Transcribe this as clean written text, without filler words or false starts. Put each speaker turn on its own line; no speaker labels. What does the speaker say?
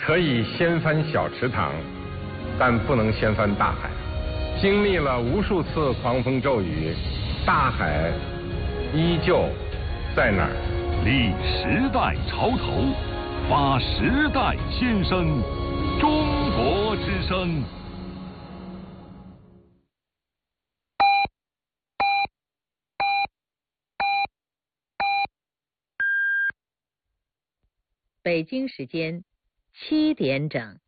可以掀翻小池塘，但不能掀翻大海。经历了无数次狂风骤雨，大海依旧在那儿。
立时代潮头，发时代先声，中国之声。
北京时间7点整。